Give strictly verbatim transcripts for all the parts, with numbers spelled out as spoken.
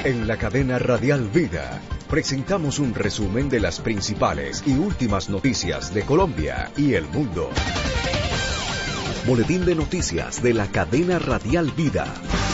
En la cadena Radial Vida presentamos un resumen de las principales y últimas noticias de Colombia y el mundo. Boletín de noticias de la cadena Radial Vida.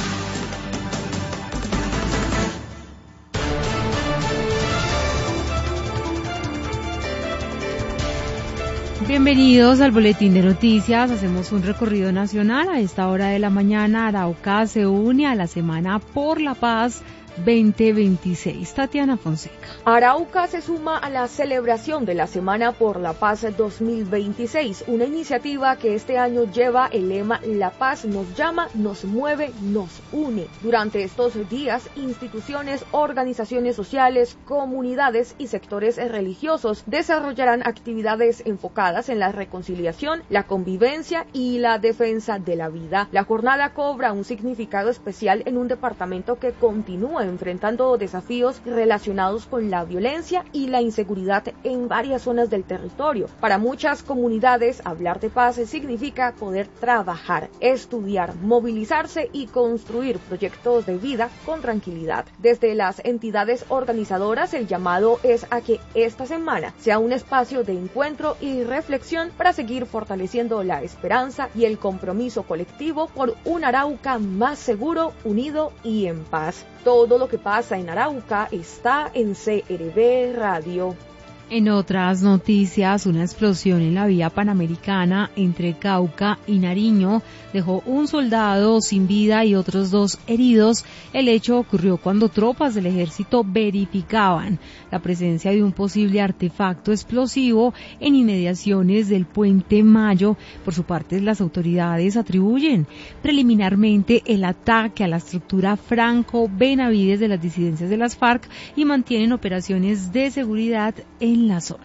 Bienvenidos al Boletín de Noticias. Hacemos un recorrido nacional. A esta hora de la mañana, Arauca se une a la Semana por la Paz veinte veintiséis. Tatiana Fonseca. Arauca se suma a la celebración de la Semana por la Paz dos mil veintiséis, una iniciativa que este año lleva el lema La paz nos llama, nos mueve, nos une. Durante estos días, instituciones, organizaciones sociales, comunidades y sectores religiosos desarrollarán actividades enfocadas en la reconciliación, la convivencia y la defensa de la vida. La jornada cobra un significado especial en un departamento que continúa enfrentando desafíos relacionados con la violencia y la inseguridad en varias zonas del territorio. Para muchas comunidades, hablar de paz significa poder trabajar, estudiar, movilizarse y construir proyectos de vida con tranquilidad. Desde las entidades organizadoras, el llamado es a que esta semana sea un espacio de encuentro y reflexión para seguir fortaleciendo la esperanza y el compromiso colectivo por un Arauca más seguro, unido y en paz. Todo lo que pasa en Arauca está en C R V Radio. En otras noticias, una explosión en la vía panamericana entre Cauca y Nariño dejó un soldado sin vida y otros dos heridos. El hecho ocurrió cuando tropas del ejército verificaban la presencia de un posible artefacto explosivo en inmediaciones del Puente Mayo. Por su parte, las autoridades atribuyen preliminarmente el ataque a la estructura Franco Benavides de las disidencias de las FARC y mantienen operaciones de seguridad en la zona.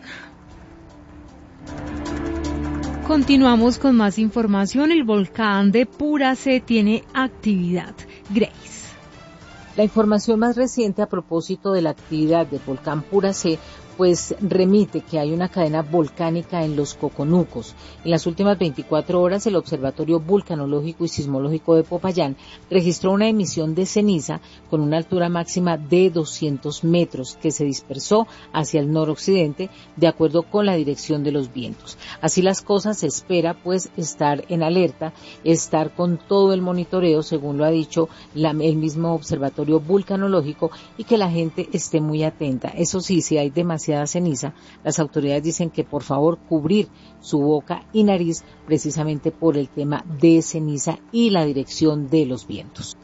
Continuamos con más información. El volcán de Puracé tiene actividad. Grace. La información más reciente a propósito de la actividad del volcán Puracé pues remite que hay una cadena volcánica en los Coconucos. En las últimas veinticuatro horas, el Observatorio Vulcanológico y Sismológico de Popayán registró una emisión de ceniza con una altura máxima de doscientos metros que se dispersó hacia el noroccidente de acuerdo con la dirección de los vientos. Así las cosas, se espera pues estar en alerta, estar con todo el monitoreo, según lo ha dicho la, el mismo Observatorio Vulcanológico, y que la gente esté muy atenta. Eso sí, si hay demasiada ceniza, las autoridades dicen que por favor cubrir su boca y nariz precisamente por el tema de ceniza y la dirección de los vientos.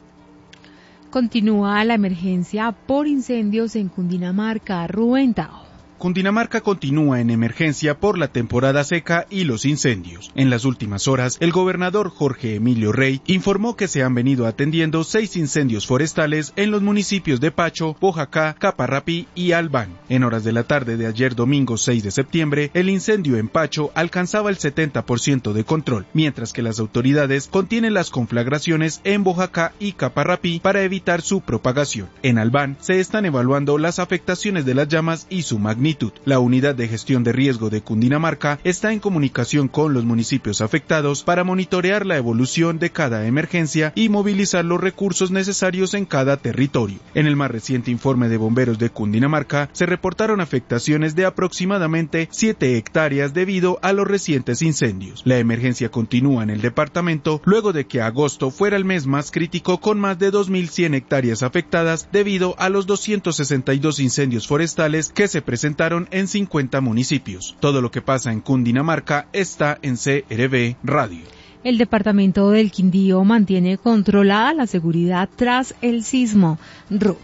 Continúa la emergencia por incendios en Cundinamarca. Rubén Tao. Cundinamarca continúa en emergencia por la temporada seca y los incendios. En las últimas horas, el gobernador Jorge Emilio Rey informó que se han venido atendiendo seis incendios forestales en los municipios de Pacho, Boyacá, Caparrapí y Albán. En horas de la tarde de ayer domingo seis de septiembre, el incendio en Pacho alcanzaba el setenta por ciento de control, mientras que las autoridades contienen las conflagraciones en Boyacá y Caparrapí para evitar su propagación. En Albán se están evaluando las afectaciones de las llamas y su magnitud. La Unidad de Gestión de Riesgo de Cundinamarca está en comunicación con los municipios afectados para monitorear la evolución de cada emergencia y movilizar los recursos necesarios en cada territorio. En el más reciente informe de bomberos de Cundinamarca se reportaron afectaciones de aproximadamente siete hectáreas debido a los recientes incendios. La emergencia continúa en el departamento luego de que agosto fuera el mes más crítico, con más de dos mil cien hectáreas afectadas debido a los doscientos sesenta y dos incendios forestales que se presentaron en cincuenta municipios. Todo lo que pasa en Cundinamarca está en C R V Radio. El departamento del Quindío mantiene controlada la seguridad tras el sismo. Ruth.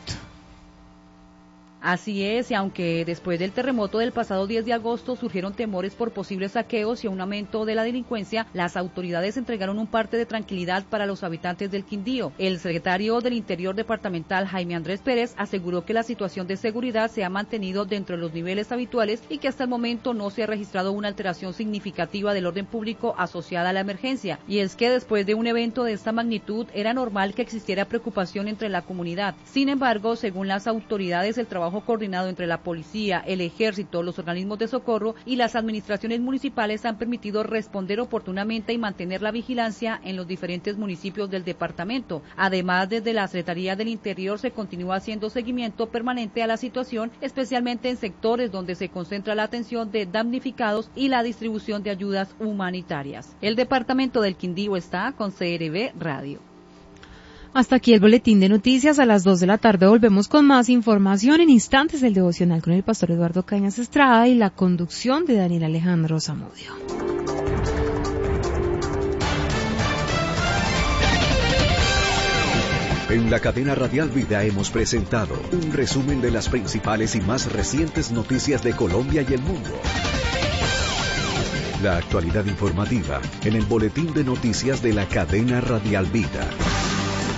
Así es, y aunque después del terremoto del pasado diez de agosto surgieron temores por posibles saqueos y un aumento de la delincuencia, las autoridades entregaron un parte de tranquilidad para los habitantes del Quindío. El secretario del Interior departamental, Jaime Andrés Pérez, aseguró que la situación de seguridad se ha mantenido dentro de los niveles habituales y que hasta el momento no se ha registrado una alteración significativa del orden público asociada a la emergencia. Y es que después de un evento de esta magnitud era normal que existiera preocupación entre la comunidad. Sin embargo, según las autoridades, el trabajo trabajo coordinado entre la policía, el ejército, los organismos de socorro y las administraciones municipales han permitido responder oportunamente y mantener la vigilancia en los diferentes municipios del departamento. Además, desde la Secretaría del Interior se continúa haciendo seguimiento permanente a la situación, especialmente en sectores donde se concentra la atención de damnificados y la distribución de ayudas humanitarias. El departamento del Quindío está con C R B Radio. Hasta aquí el boletín de noticias. A las dos de la tarde volvemos con más información. En instantes el devocional con el pastor Eduardo Cañas Estrada y la conducción de Daniel Alejandro Zamudio. En la cadena Radial Vida hemos presentado un resumen de las principales y más recientes noticias de Colombia y el mundo. La actualidad informativa en el boletín de noticias de la cadena Radial Vida.